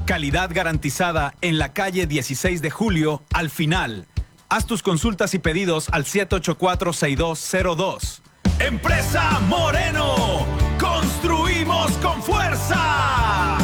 Calidad garantizada en la calle 16 de Julio, al final. Haz tus consultas y pedidos al 784-6202. ¡Empresa Moreno! ¡Construimos con fuerza!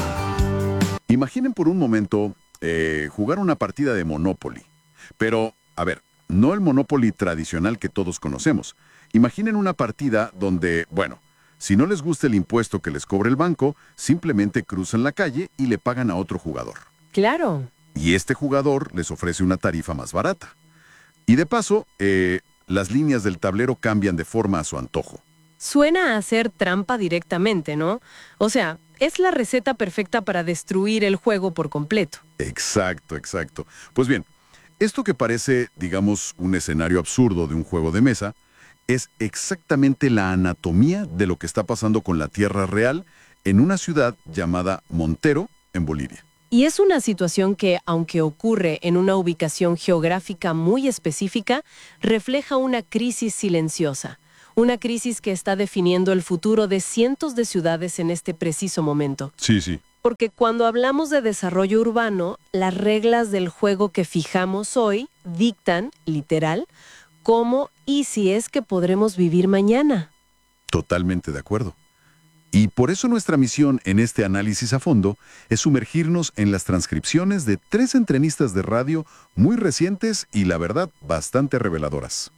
Imaginen por un momento jugar una partida de Monopoly. Pero, a ver, no el Monopoly tradicional que todos conocemos. Imaginen una partida donde, bueno, si no les gusta el impuesto que les cobre el banco, simplemente cruzan la calle y le pagan a otro jugador. Claro. Y este jugador les ofrece una tarifa más barata. Y de paso, las líneas del tablero cambian de forma a su antojo. Suena a hacer trampa directamente, ¿no? O sea, es la receta perfecta para destruir el juego por completo. Exacto, exacto. Pues bien, esto que parece, digamos, un escenario absurdo de un juego de mesa, es exactamente la anatomía de lo que está pasando con la tierra real en una ciudad llamada Montero, en Bolivia. Y es una situación que, aunque ocurre en una ubicación geográfica muy específica, refleja una crisis silenciosa. Una crisis que está definiendo el futuro de cientos de ciudades en este preciso momento. Sí, sí. Porque cuando hablamos de desarrollo urbano, las reglas del juego que fijamos hoy dictan, literal, cómo y si es que podremos vivir mañana. Totalmente de acuerdo. Y por eso nuestra misión en este análisis a fondo es sumergirnos en las transcripciones de 3 entrevistas de radio muy recientes y, la verdad, bastante reveladoras.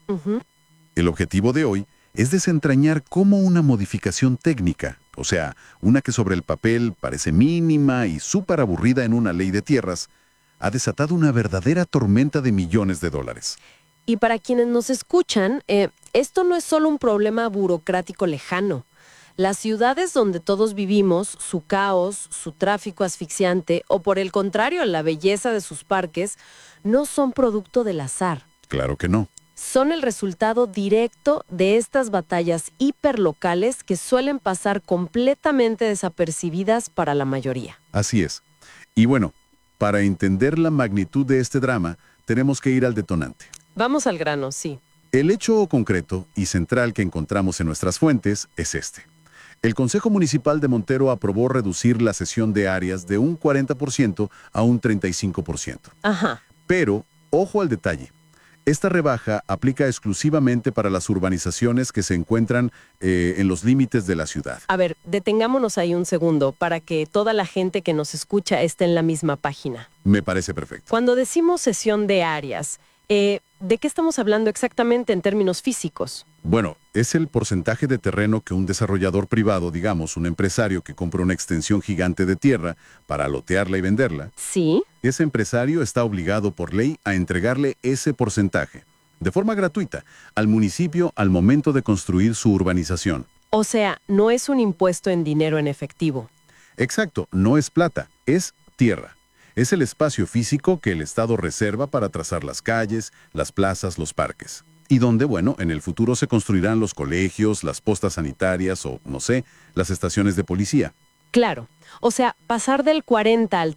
El objetivo de hoy es desentrañar cómo una modificación técnica, o sea, una que sobre el papel parece mínima y súper aburrida en una ley de tierras, ha desatado una verdadera tormenta de millones de dólares. Y para quienes nos escuchan, esto no es solo un problema burocrático lejano. Las ciudades donde todos vivimos, su caos, su tráfico asfixiante o por el contrario, la belleza de sus parques, no son producto del azar. Claro que no. Son el resultado directo de estas batallas hiperlocales que suelen pasar completamente desapercibidas para la mayoría. Así es. Y bueno, para entender la magnitud de este drama, tenemos que ir al detonante. Vamos al grano, sí. El hecho concreto y central que encontramos en nuestras fuentes es este. El Consejo Municipal de Montero aprobó reducir la cesión de áreas de un 40% a un 35%. Ajá. Pero, ojo al detalle. Esta rebaja aplica exclusivamente para las urbanizaciones que se encuentran en los límites de la ciudad. A ver, detengámonos ahí un segundo para que toda la gente que nos escucha esté en la misma página. Me parece perfecto. Cuando decimos cesión de áreas, ¿de qué estamos hablando exactamente en términos físicos? Bueno, es el porcentaje de terreno que un desarrollador privado, digamos, un empresario que compra una extensión gigante de tierra para lotearla y venderla. Sí. Ese empresario está obligado por ley a entregarle ese porcentaje, de forma gratuita, al municipio al momento de construir su urbanización. O sea, no es un impuesto en dinero en efectivo. Exacto, no es plata, es tierra. Es el espacio físico que el Estado reserva para trazar las calles, las plazas, los parques. Y donde, bueno, en el futuro se construirán los colegios, las postas sanitarias o, no sé, las estaciones de policía. Claro. O sea, pasar del 40 al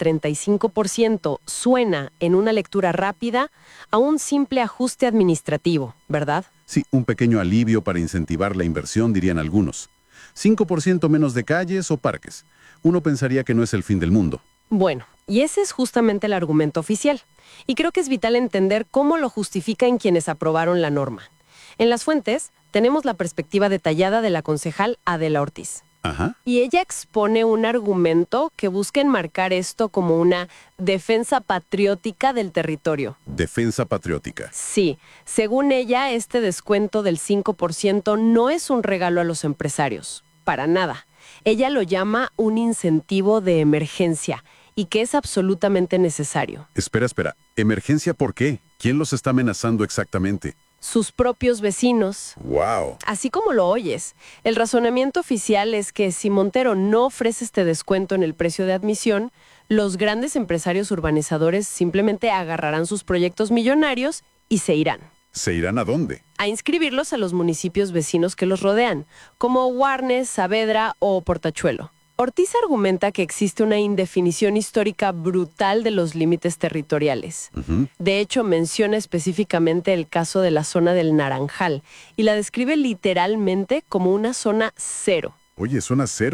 35% suena, en una lectura rápida, a un simple ajuste administrativo, ¿verdad? Sí, un pequeño alivio para incentivar la inversión, dirían algunos. 5% menos de calles o parques. Uno pensaría que no es el fin del mundo. Bueno, y ese es justamente el argumento oficial. Y creo que es vital entender cómo lo justifican quienes aprobaron la norma. En las fuentes tenemos la perspectiva detallada de la concejal Adela Ortiz. Ajá. Y ella expone un argumento que busca enmarcar esto como una defensa patriótica del territorio. Defensa patriótica. Sí, según ella, este descuento del 5% no es un regalo a los empresarios, para nada. Ella lo llama un incentivo de emergencia y que es absolutamente necesario. Espera. ¿Emergencia por qué? ¿Quién los está amenazando exactamente? Sus propios vecinos. ¡Wow! Así como lo oyes, el razonamiento oficial es que si Montero no ofrece este descuento en el precio de admisión, los grandes empresarios urbanizadores simplemente agarrarán sus proyectos millonarios y se irán. ¿Se irán a dónde? A inscribirlos a los municipios vecinos que los rodean, como Warnes, Saavedra o Portachuelo. Ortiz argumenta que existe una indefinición histórica brutal de los límites territoriales. De hecho, menciona específicamente el caso de la zona del Naranjal y la describe literalmente como una zona cero. Oye, zona cero.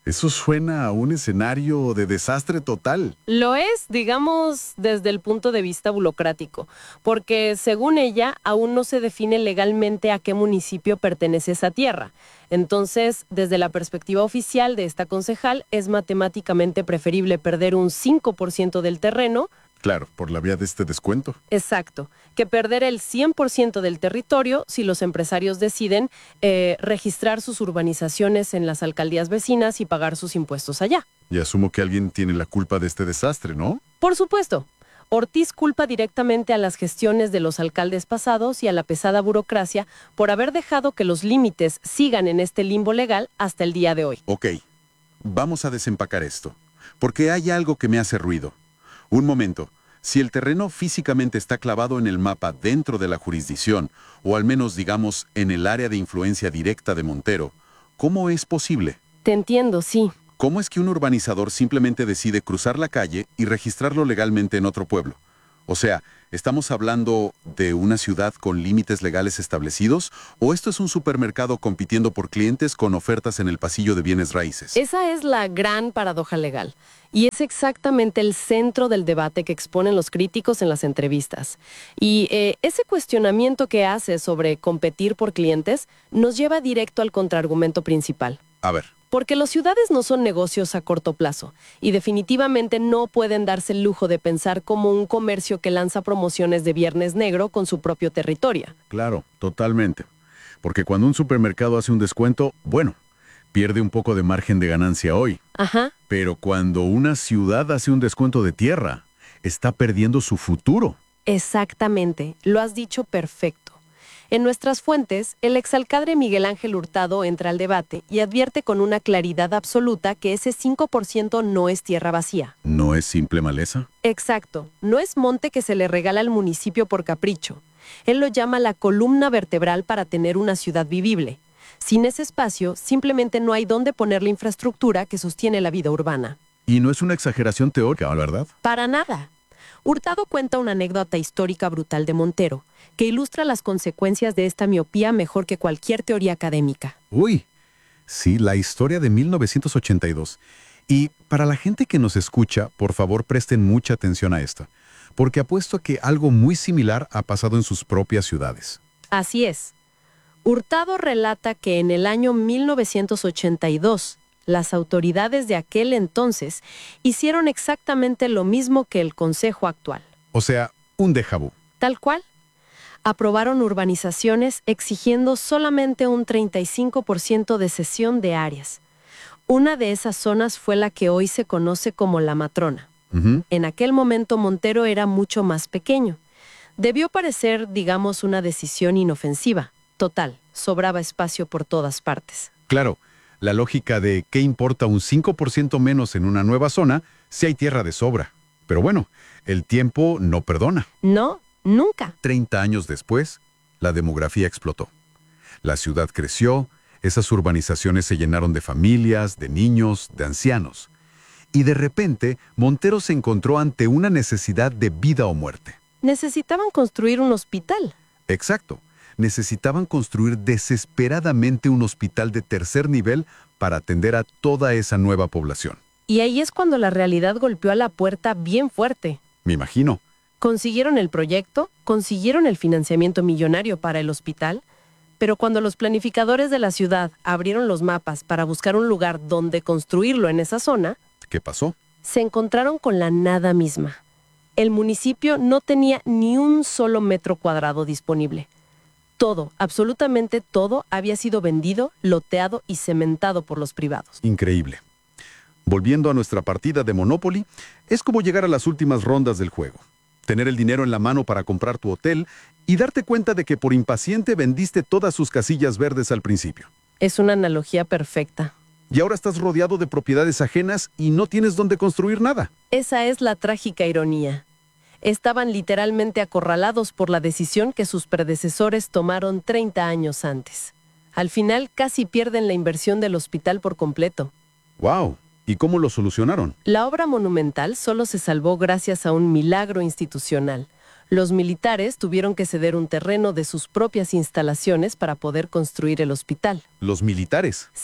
Eso suena a un escenario de desastre total. Lo es, digamos, desde el punto de vista burocrático, porque según ella, aún no se define legalmente a qué municipio pertenece esa tierra. Entonces, desde la perspectiva oficial de esta concejal, es matemáticamente preferible perder un 5% del terreno. Claro, por la vía de este descuento. Exacto, que perder el 100% del territorio si los empresarios deciden registrar sus urbanizaciones en las alcaldías vecinas y pagar sus impuestos allá. Y asumo que alguien tiene la culpa de este desastre, ¿no? Por supuesto. Ortiz culpa directamente a las gestiones de los alcaldes pasados y a la pesada burocracia por haber dejado que los límites sigan en este limbo legal hasta el día de hoy. Ok, vamos a desempacar esto, porque hay algo que me hace ruido. Un momento, si el terreno físicamente está clavado en el mapa dentro de la jurisdicción, o al menos digamos en el área de influencia directa de Montero, ¿cómo es posible? Te entiendo, sí. ¿Cómo es que un urbanizador simplemente decide cruzar la calle y registrarlo legalmente en otro pueblo? O sea, ¿estamos hablando de una ciudad con límites legales establecidos? ¿O esto es un supermercado compitiendo por clientes con ofertas en el pasillo de bienes raíces? Esa es la gran paradoja legal. Y es exactamente el centro del debate que exponen los críticos en las entrevistas. Y ese cuestionamiento que hace sobre competir por clientes nos lleva directo al contraargumento principal. A ver. Porque las ciudades no son negocios a corto plazo y definitivamente no pueden darse el lujo de pensar como un comercio que lanza promociones de Viernes Negro con su propio territorio. Claro, totalmente. Porque cuando un supermercado hace un descuento, bueno, pierde un poco de margen de ganancia hoy. Ajá. Pero cuando una ciudad hace un descuento de tierra, está perdiendo su futuro. Exactamente, lo has dicho perfecto. En nuestras fuentes, el exalcalde Miguel Ángel Hurtado entra al debate y advierte con una claridad absoluta que ese 5% no es tierra vacía. ¿No es simple maleza? Exacto, no es monte que se le regala al municipio por capricho. Él lo llama la columna vertebral para tener una ciudad vivible. Sin ese espacio, simplemente no hay dónde poner la infraestructura que sostiene la vida urbana. Y no es una exageración teórica, ¿verdad? Para nada. Hurtado cuenta una anécdota histórica brutal de Montero, que ilustra las consecuencias de esta miopía mejor que cualquier teoría académica. Uy, sí, la historia de 1982. Y para la gente que nos escucha, por favor presten mucha atención a esto, porque apuesto a que algo muy similar ha pasado en sus propias ciudades. Así es. Hurtado relata que en el año 1982, las autoridades de aquel entonces hicieron exactamente lo mismo que el Consejo actual. O sea, un déjà vu. Tal cual. Aprobaron urbanizaciones exigiendo solamente un 35% de cesión de áreas. Una de esas zonas fue la que hoy se conoce como La Matrona. En aquel momento Montero era mucho más pequeño. Debió parecer, digamos, una decisión inofensiva. Total, sobraba espacio por todas partes. Claro, la lógica de qué importa un 5% menos en una nueva zona si hay tierra de sobra. Pero bueno, el tiempo no perdona. No, nunca. 30 años después, la demografía explotó. La ciudad creció, esas urbanizaciones se llenaron de familias, de niños, de ancianos. Y de repente, Montero se encontró ante una necesidad de vida o muerte. Necesitaban construir un hospital. Exacto. Necesitaban construir desesperadamente un hospital de tercer nivel para atender a toda esa nueva población. Y ahí es cuando la realidad golpeó a la puerta bien fuerte. Me imagino. Consiguieron el proyecto, consiguieron el financiamiento millonario para el hospital, pero cuando los planificadores de la ciudad abrieron los mapas para buscar un lugar donde construirlo en esa zona, ¿qué pasó? Se encontraron con la nada misma. El municipio no tenía ni un solo metro cuadrado disponible. Todo, absolutamente todo, había sido vendido, loteado y cementado por los privados. Increíble. Volviendo a nuestra partida de Monopoly, es como llegar a las últimas rondas del juego. Tener el dinero en la mano para comprar tu hotel y darte cuenta de que por impaciente vendiste todas sus casillas verdes al principio. Es una analogía perfecta. Y ahora estás rodeado de propiedades ajenas y no tienes dónde construir nada. Esa es la trágica ironía. Estaban literalmente acorralados por la decisión que sus predecesores tomaron 30 años antes. Al final casi pierden la inversión del hospital por completo. ¡Wow! ¿Y cómo lo solucionaron? La obra monumental solo se salvó gracias a un milagro institucional. Los militares tuvieron que ceder un terreno de sus propias instalaciones para poder construir el hospital. ¿Los militares? Sí.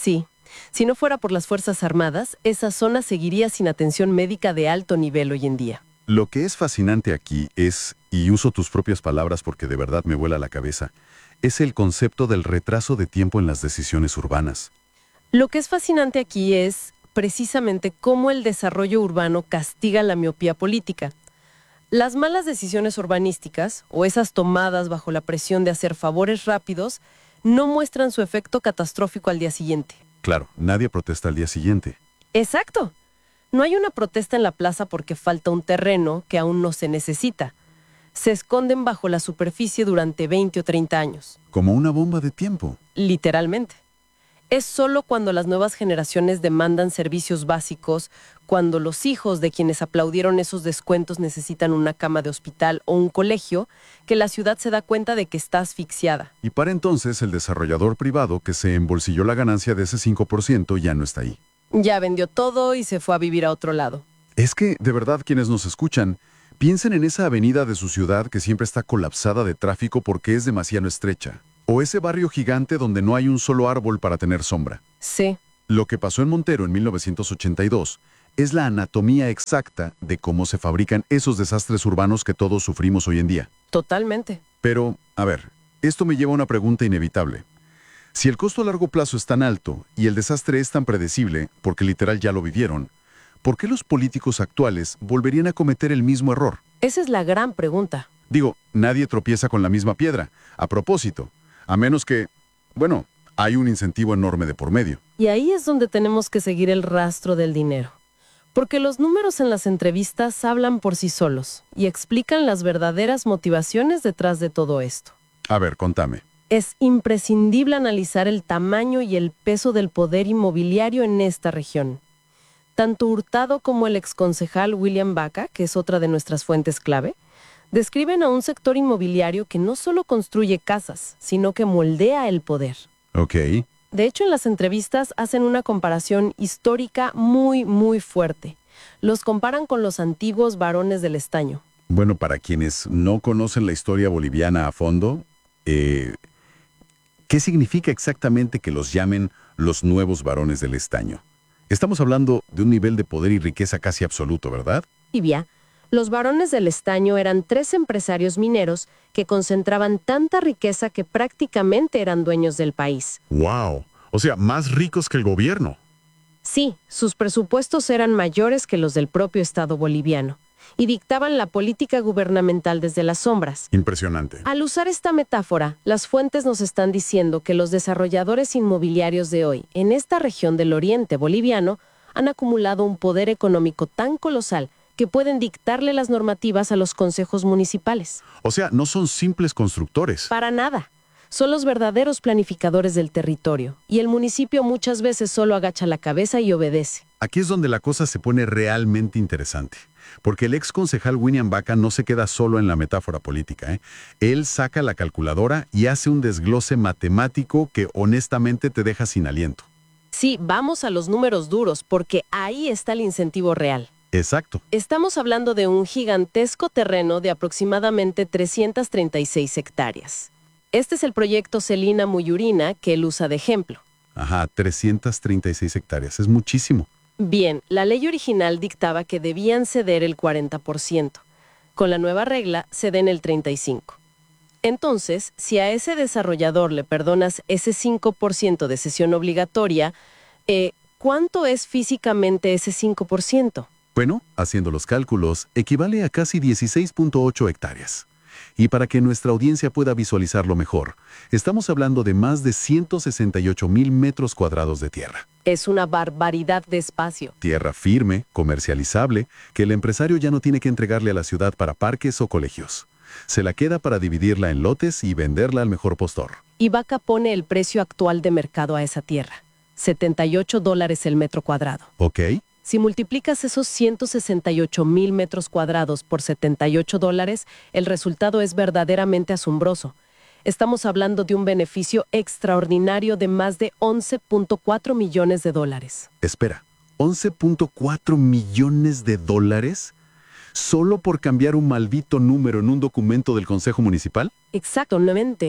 Si no fuera por las Fuerzas Armadas, esa zona seguiría sin atención médica de alto nivel hoy en día. Lo que es fascinante aquí es, y uso tus propias palabras porque de verdad me vuela la cabeza, es el concepto del retraso de tiempo en las decisiones urbanas. Lo que es fascinante aquí es precisamente cómo el desarrollo urbano castiga la miopía política. Las malas decisiones urbanísticas, o esas tomadas bajo la presión de hacer favores rápidos, no muestran su efecto catastrófico al día siguiente. Claro, nadie protesta al día siguiente. ¡Exacto! No hay una protesta en la plaza porque falta un terreno que aún no se necesita. Se esconden bajo la superficie durante 20 o 30 años. Como una bomba de tiempo. Literalmente. Es solo cuando las nuevas generaciones demandan servicios básicos, cuando los hijos de quienes aplaudieron esos descuentos necesitan una cama de hospital o un colegio, que la ciudad se da cuenta de que está asfixiada. Y para entonces el desarrollador privado que se embolsilló la ganancia de ese 5% ya no está ahí. Ya vendió todo y se fue a vivir a otro lado. Es que, de verdad, quienes nos escuchan, piensen en esa avenida de su ciudad que siempre está colapsada de tráfico porque es demasiado estrecha. O ese barrio gigante donde no hay un solo árbol para tener sombra. Sí. Lo que pasó en Montero en 1982 es la anatomía exacta de cómo se fabrican esos desastres urbanos que todos sufrimos hoy en día. Totalmente. Pero, a ver, esto me lleva a una pregunta inevitable. Si el costo a largo plazo es tan alto y el desastre es tan predecible, porque literal ya lo vivieron, ¿por qué los políticos actuales volverían a cometer el mismo error? Esa es la gran pregunta. Digo, nadie tropieza con la misma piedra, a propósito, a menos que, bueno, hay un incentivo enorme de por medio. Y ahí es donde tenemos que seguir el rastro del dinero. Porque los números en las entrevistas hablan por sí solos y explican las verdaderas motivaciones detrás de todo esto. A ver, contame. Es imprescindible analizar el tamaño y el peso del poder inmobiliario en esta región. Tanto Hurtado como el exconcejal William Baca, que es otra de nuestras fuentes clave, describen a un sector inmobiliario que no solo construye casas, sino que moldea el poder. Ok. De hecho, en las entrevistas hacen una comparación histórica muy fuerte. Los comparan con los antiguos varones del estaño. Bueno, para quienes no conocen la historia boliviana a fondo, ¿qué significa exactamente que los llamen los nuevos varones del estaño? Estamos hablando de un nivel de poder y riqueza casi absoluto, ¿verdad? Tibia, los varones del estaño eran 3 empresarios mineros que concentraban tanta riqueza que prácticamente eran dueños del país. ¡Wow! O sea, más ricos que el gobierno. Sí, sus presupuestos eran mayores que los del propio Estado boliviano y dictaban la política gubernamental desde las sombras. Impresionante. Al usar esta metáfora, las fuentes nos están diciendo que los desarrolladores inmobiliarios de hoy, en esta región del oriente boliviano, han acumulado un poder económico tan colosal que pueden dictarle las normativas a los consejos municipales. O sea, no son simples constructores. Para nada. Son los verdaderos planificadores del territorio, y el municipio muchas veces solo agacha la cabeza y obedece. Aquí es donde la cosa se pone realmente interesante, porque el ex concejal William Baca no se queda solo en la metáfora política, ¿eh? Él saca la calculadora y hace un desglose matemático que honestamente te deja sin aliento. Sí, vamos a los números duros, porque ahí está el incentivo real. Exacto. Estamos hablando de un gigantesco terreno de aproximadamente 336 hectáreas. Este es el proyecto Celina Muyurina que él usa de ejemplo. Ajá, 336 hectáreas, es muchísimo. Bien, la ley original dictaba que debían ceder el 40%. Con la nueva regla, ceden el 35%. Entonces, si a ese desarrollador le perdonas ese 5% de cesión obligatoria, ¿cuánto es físicamente ese 5%? Bueno, haciendo los cálculos, equivale a casi 16.8 hectáreas. Y para que nuestra audiencia pueda visualizarlo mejor, estamos hablando de más de 168,000 metros cuadrados de tierra. Es una barbaridad de espacio. Tierra firme, comercializable, que el empresario ya no tiene que entregarle a la ciudad para parques o colegios. Se la queda para dividirla en lotes y venderla al mejor postor. Y Baca pone el precio actual de mercado a esa tierra. $78 el metro cuadrado. ¿Ok? Si multiplicas esos 168,000 metros cuadrados por $78, el resultado es verdaderamente asombroso. Estamos hablando de un beneficio extraordinario de más de $11.4 millones. Espera, ¿11.4 millones de dólares? ¿Solo por cambiar un maldito número en un documento del Consejo Municipal? Exactamente.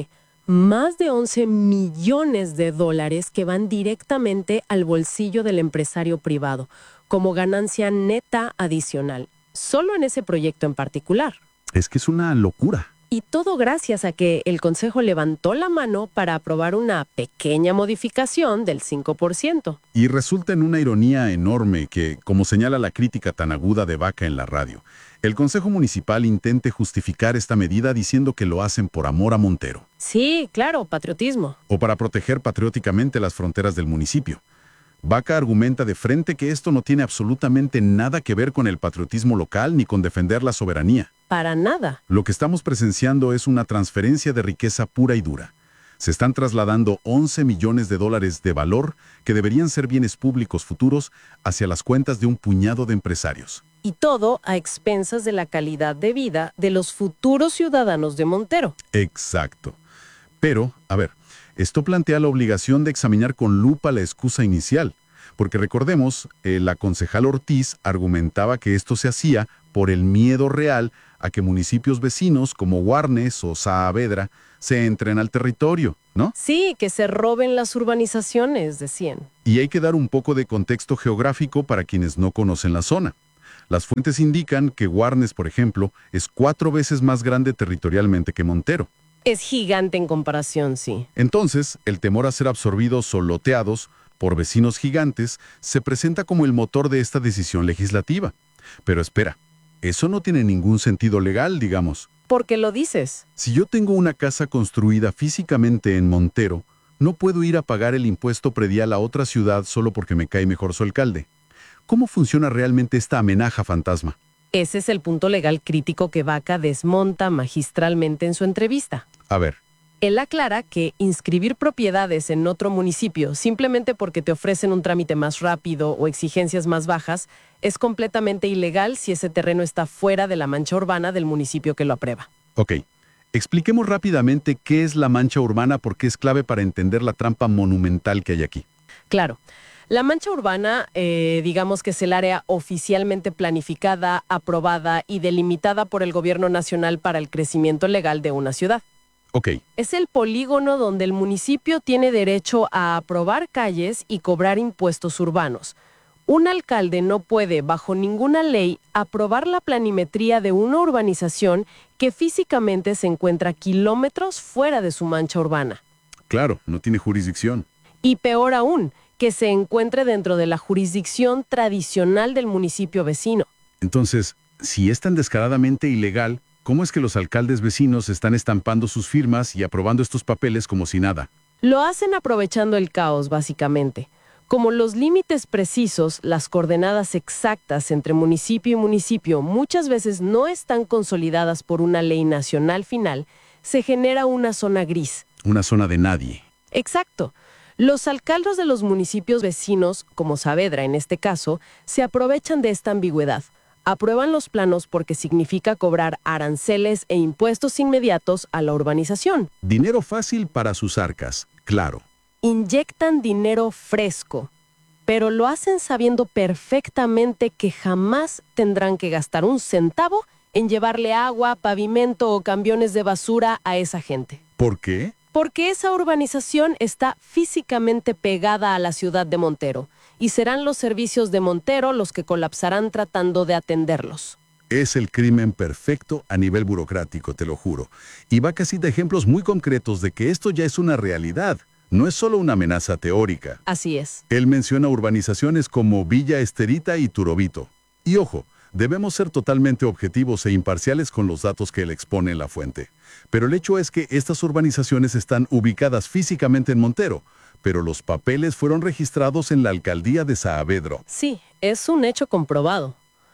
Más de 11 millones de dólares que van directamente al bolsillo del empresario privado, como ganancia neta adicional, solo en ese proyecto en particular. Es que es una locura. Y todo gracias a que el Consejo levantó la mano para aprobar una pequeña modificación del 5%. Y resulta en una ironía enorme que, como señala la crítica tan aguda de Vaca en la radio, el Consejo Municipal intente justificar esta medida diciendo que lo hacen por amor a Montero. Sí, claro, patriotismo. O para proteger patrióticamente las fronteras del municipio. Vaca argumenta de frente que esto no tiene absolutamente nada que ver con el patriotismo local ni con defender la soberanía. Para nada. Lo que estamos presenciando es una transferencia de riqueza pura y dura. Se están trasladando 11 millones de dólares de valor que deberían ser bienes públicos futuros hacia las cuentas de un puñado de empresarios. Y todo a expensas de la calidad de vida de los futuros ciudadanos de Montero. Exacto. Pero, a ver, esto plantea la obligación de examinar con lupa la excusa inicial, porque recordemos, la concejal Ortiz argumentaba que esto se hacía por el miedo real a que municipios vecinos como Warnes o Saavedra se entren al territorio, ¿no? Sí, que se roben las urbanizaciones, decían. Y hay que dar un poco de contexto geográfico para quienes no conocen la zona. Las fuentes indican que Warnes, por ejemplo, es 4 veces más grande territorialmente que Montero. Es gigante en comparación, sí. Entonces, el temor a ser absorbidos o loteados por vecinos gigantes se presenta como el motor de esta decisión legislativa. Pero espera, eso no tiene ningún sentido legal, digamos. ¿Por qué lo dices? Si yo tengo una casa construida físicamente en Montero, no puedo ir a pagar el impuesto predial a otra ciudad solo porque me cae mejor su alcalde. ¿Cómo funciona realmente esta amenaza fantasma? Ese es el punto legal crítico que Vaca desmonta magistralmente en su entrevista. A ver. Él aclara que inscribir propiedades en otro municipio simplemente porque te ofrecen un trámite más rápido o exigencias más bajas es completamente ilegal si ese terreno está fuera de la mancha urbana del municipio que lo aprueba. Ok. Expliquemos rápidamente qué es la mancha urbana porque es clave para entender la trampa monumental que hay aquí. Claro. La mancha urbana, digamos que es el área oficialmente planificada, aprobada y delimitada por el gobierno nacional para el crecimiento legal de una ciudad. Ok. Es el polígono donde el municipio tiene derecho a aprobar calles y cobrar impuestos urbanos. Un alcalde no puede, bajo ninguna ley, aprobar la planimetría de una urbanización que físicamente se encuentra kilómetros fuera de su mancha urbana. Claro, no tiene jurisdicción. Y peor aún, que se encuentre dentro de la jurisdicción tradicional del municipio vecino. Entonces, si es tan descaradamente ilegal, ¿cómo es que los alcaldes vecinos están estampando sus firmas y aprobando estos papeles como si nada? Lo hacen aprovechando el caos, básicamente. Como los límites precisos, las coordenadas exactas entre municipio y municipio muchas veces no están consolidadas por una ley nacional final, se genera una zona gris. Una zona de nadie. Exacto. Los alcaldes de los municipios vecinos, como Saavedra en este caso, se aprovechan de esta ambigüedad. Aprueban los planos porque significa cobrar aranceles e impuestos inmediatos a la urbanización. Dinero fácil para sus arcas, claro. Inyectan dinero fresco, pero lo hacen sabiendo perfectamente que jamás tendrán que gastar un centavo en llevarle agua, pavimento o camiones de basura a esa gente. ¿Por qué? Porque esa urbanización está físicamente pegada a la ciudad de Montero, y serán los servicios de Montero los que colapsarán tratando de atenderlos. Es el crimen perfecto a nivel burocrático, te lo juro. Y Vaca cita ejemplos muy concretos de que esto ya es una realidad. No es solo una amenaza teórica. Así es. Él menciona urbanizaciones como Villa Esterita y Turovito. Y ojo, debemos ser totalmente objetivos e imparciales con los datos que él expone en la fuente. Pero el hecho es que estas urbanizaciones están ubicadas físicamente en Montero, pero los papeles fueron registrados en la alcaldía de Saavedra. Sí, es un hecho comprobado.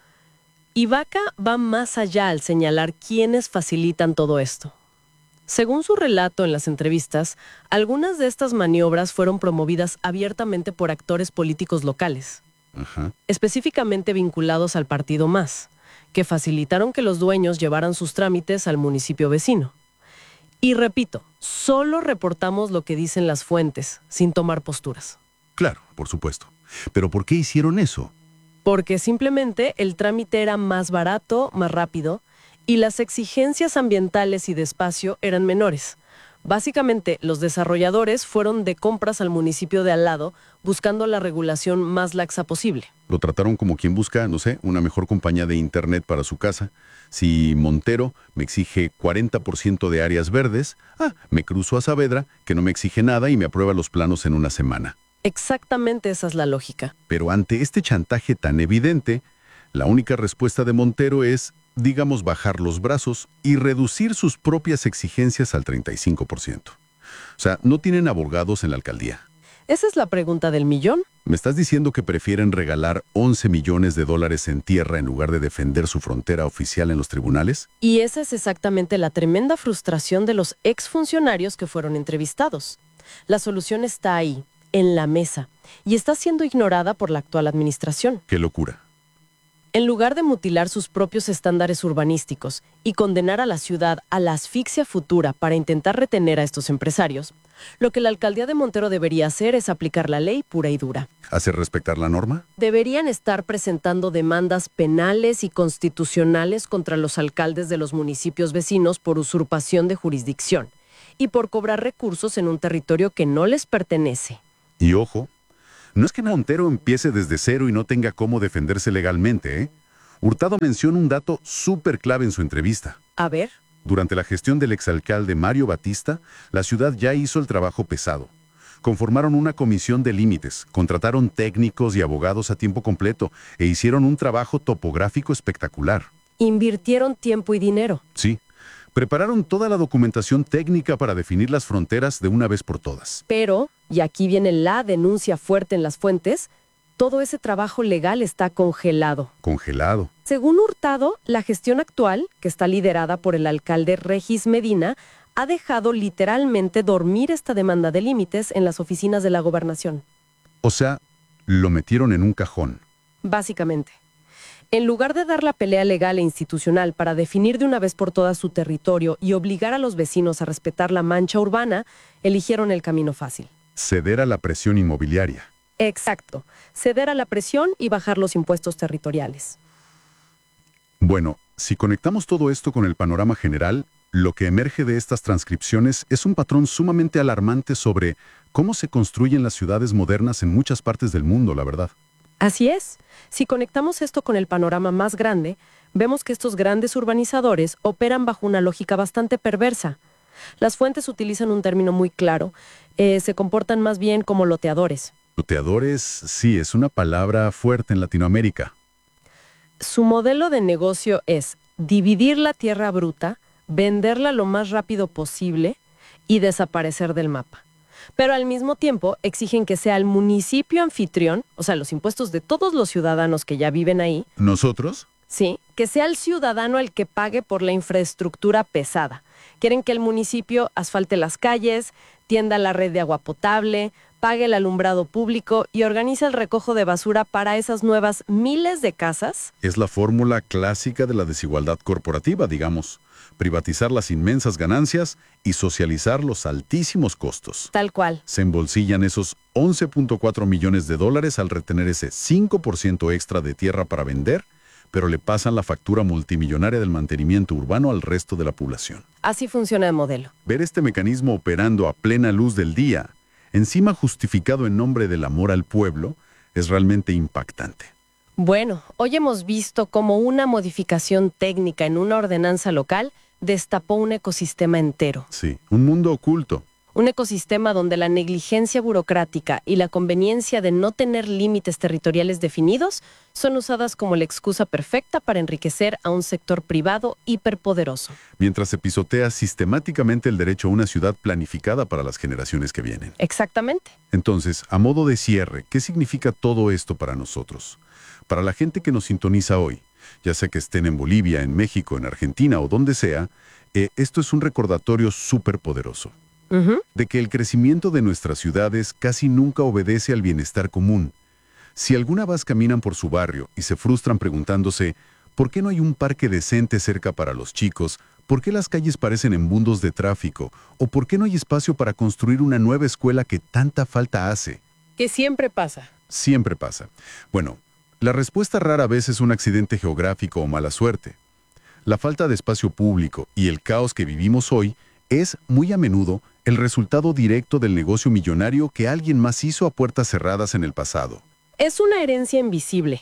Y Vaca va más allá al señalar quiénes facilitan todo esto. Según su relato en las entrevistas, algunas de estas maniobras fueron promovidas abiertamente por actores políticos locales, específicamente vinculados al partido MAS, que facilitaron que los dueños llevaran sus trámites al municipio vecino. Y repito, solo reportamos lo que dicen las fuentes, sin tomar posturas. Claro, por supuesto. ¿Pero por qué hicieron eso? Porque simplemente el trámite era más barato, más rápido, y las exigencias ambientales y de espacio eran menores. Básicamente, los desarrolladores fueron de compras al municipio de al lado, buscando la regulación más laxa posible. Lo trataron como quien busca, no sé, una mejor compañía de internet para su casa. Si Montero me exige 40% de áreas verdes, me cruzo a Saavedra, que no me exige nada y me aprueba los planos en una semana. Exactamente esa es la lógica. Pero ante este chantaje tan evidente, la única respuesta de Montero es, digamos, bajar los brazos y reducir sus propias exigencias al 35%. O sea, no tienen abogados en la alcaldía. Esa es la pregunta del millón. ¿Me estás diciendo que prefieren regalar 11 millones de dólares en tierra en lugar de defender su frontera oficial en los tribunales? Y esa es exactamente la tremenda frustración de los exfuncionarios que fueron entrevistados. La solución está ahí, en la mesa, y está siendo ignorada por la actual administración. ¡Qué locura! En lugar de mutilar sus propios estándares urbanísticos y condenar a la ciudad a la asfixia futura para intentar retener a estos empresarios, lo que la alcaldía de Montero debería hacer es aplicar la ley pura y dura. ¿Hacer respetar la norma? Deberían estar presentando demandas penales y constitucionales contra los alcaldes de los municipios vecinos por usurpación de jurisdicción y por cobrar recursos en un territorio que no les pertenece. Y ojo, no es que Montero empiece desde cero y no tenga cómo defenderse legalmente, ¿eh? Hurtado menciona un dato súper clave en su entrevista. A ver. Durante la gestión del exalcalde Mario Batista, la ciudad ya hizo el trabajo pesado. Conformaron una comisión de límites, contrataron técnicos y abogados a tiempo completo e hicieron un trabajo topográfico espectacular. Invirtieron tiempo y dinero. Sí. Prepararon toda la documentación técnica para definir las fronteras de una vez por todas. Pero, y aquí viene la denuncia fuerte en las fuentes, todo ese trabajo legal está congelado. Congelado. Según Hurtado, la gestión actual, que está liderada por el alcalde Regis Medina, ha dejado literalmente dormir esta demanda de límites en las oficinas de la gobernación. O sea, lo metieron en un cajón. Básicamente. En lugar de dar la pelea legal e institucional para definir de una vez por todas su territorio y obligar a los vecinos a respetar la mancha urbana, eligieron el camino fácil. Ceder a la presión inmobiliaria. Exacto. Ceder a la presión y bajar los impuestos territoriales. Bueno, si conectamos todo esto con el panorama general, lo que emerge de estas transcripciones es un patrón sumamente alarmante sobre cómo se construyen las ciudades modernas en muchas partes del mundo, la verdad. Así es. Si conectamos esto con el panorama más grande, vemos que estos grandes urbanizadores operan bajo una lógica bastante perversa. Las fuentes utilizan un término muy claro. Se comportan más bien como loteadores. Loteadores, sí, es una palabra fuerte en Latinoamérica. Su modelo de negocio es dividir la tierra bruta, venderla lo más rápido posible y desaparecer del mapa. Pero al mismo tiempo exigen que sea el municipio anfitrión, o sea, los impuestos de todos los ciudadanos que ya viven ahí. ¿Nosotros? Sí, que sea el ciudadano el que pague por la infraestructura pesada. Quieren que el municipio asfalte las calles, tienda la red de agua potable, pague el alumbrado público y organice el recojo de basura para esas nuevas miles de casas. Es la fórmula clásica de la desigualdad corporativa, digamos. Privatizar las inmensas ganancias y socializar los altísimos costos. Tal cual. Se embolsillan esos 11.4 millones de dólares al retener ese 5% extra de tierra para vender, pero le pasan la factura multimillonaria del mantenimiento urbano al resto de la población. Así funciona el modelo. Ver este mecanismo operando a plena luz del día, encima justificado en nombre del amor al pueblo, es realmente impactante. Bueno, hoy hemos visto cómo una modificación técnica en una ordenanza local destapó un ecosistema entero. Sí, un mundo oculto. Un ecosistema donde la negligencia burocrática y la conveniencia de no tener límites territoriales definidos son usadas como la excusa perfecta para enriquecer a un sector privado hiperpoderoso. Mientras se pisotea sistemáticamente el derecho a una ciudad planificada para las generaciones que vienen. Exactamente. Entonces, a modo de cierre, ¿qué significa todo esto para nosotros? Para la gente que nos sintoniza hoy, ya sea que estén en Bolivia, en México, en Argentina o donde sea, esto es un recordatorio súper poderoso. De que el crecimiento de nuestras ciudades casi nunca obedece al bienestar común. Si alguna vez caminan por su barrio y se frustran preguntándose ¿por qué no hay un parque decente cerca para los chicos? ¿Por qué las calles parecen embundos de tráfico? ¿O por qué no hay espacio para construir una nueva escuela que tanta falta hace? Que siempre pasa. Siempre pasa. Bueno, la respuesta rara vez es un accidente geográfico o mala suerte. La falta de espacio público y el caos que vivimos hoy es, muy a menudo, El resultado directo del negocio millonario que alguien más hizo a puertas cerradas en el pasado. Es una herencia invisible.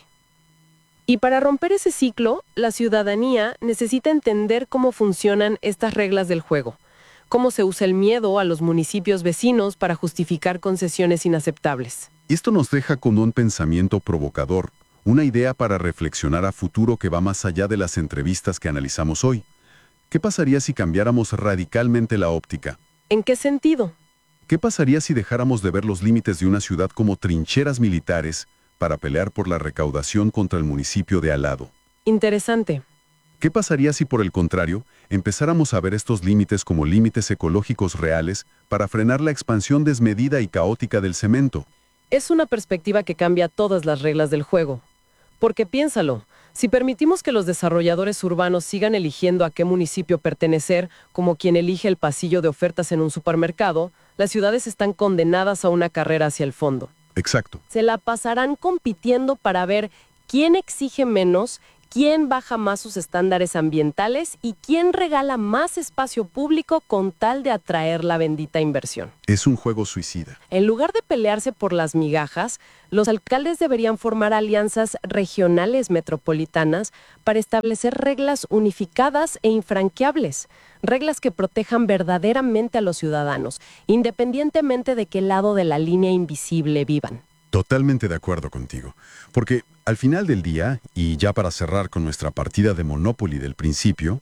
Y para romper ese ciclo, la ciudadanía necesita entender cómo funcionan estas reglas del juego, cómo se usa el miedo a los municipios vecinos para justificar concesiones inaceptables. Esto nos deja con un pensamiento provocador, una idea para reflexionar a futuro que va más allá de las entrevistas que analizamos hoy. ¿Qué pasaría si cambiáramos radicalmente la óptica? ¿En qué sentido? ¿Qué pasaría si dejáramos de ver los límites de una ciudad como trincheras militares para pelear por la recaudación contra el municipio de al lado? Interesante. ¿Qué pasaría si, por el contrario, empezáramos a ver estos límites como límites ecológicos reales para frenar la expansión desmedida y caótica del cemento? Es una perspectiva que cambia todas las reglas del juego. Porque piénsalo, si permitimos que los desarrolladores urbanos sigan eligiendo a qué municipio pertenecer, como quien elige el pasillo de ofertas en un supermercado, las ciudades están condenadas a una carrera hacia el fondo. Exacto. Se la pasarán compitiendo para ver quién exige menos, quién baja más sus estándares ambientales y quién regala más espacio público con tal de atraer la bendita inversión. Es un juego suicida. En lugar de pelearse por las migajas, los alcaldes deberían formar alianzas regionales metropolitanas para establecer reglas unificadas e infranqueables, reglas que protejan verdaderamente a los ciudadanos, independientemente de qué lado de la línea invisible vivan. Totalmente de acuerdo contigo. Porque al final del día, y ya para cerrar con nuestra partida de Monopoly del principio,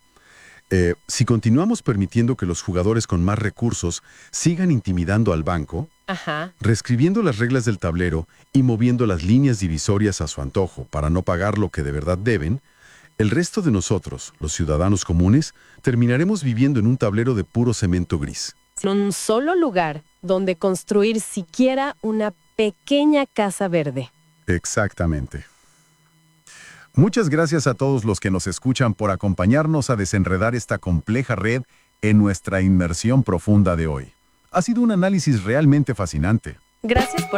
si continuamos permitiendo que los jugadores con más recursos sigan intimidando al banco, reescribiendo las reglas del tablero y moviendo las líneas divisorias a su antojo para no pagar lo que de verdad deben, el resto de nosotros, los ciudadanos comunes, terminaremos viviendo en un tablero de puro cemento gris. En un solo lugar donde construir siquiera una pequeña casa verde. Exactamente. Muchas gracias a todos los que nos escuchan por acompañarnos a desenredar esta compleja red en nuestra inmersión profunda de hoy. Ha sido un análisis realmente fascinante. Gracias por